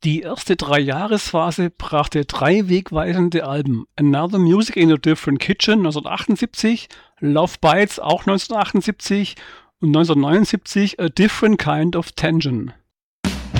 Die erste Dreijahresphase brachte drei wegweisende Alben: Another Music in a Different Kitchen (1978), Love Bites auch 1978 und 1979 A Different Kind of Tension.